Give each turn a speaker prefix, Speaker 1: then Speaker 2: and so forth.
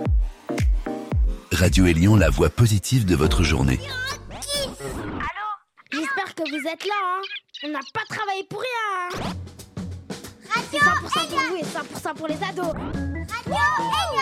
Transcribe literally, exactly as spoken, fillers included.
Speaker 1: Radio Élion, la voix positive de votre journée.
Speaker 2: Allô ? J'espère que vous êtes là, hein. On n'a pas travaillé pour rien, hein. C'est cent pour cent pour vous et cent pour cent pour les ados. Radio Élion.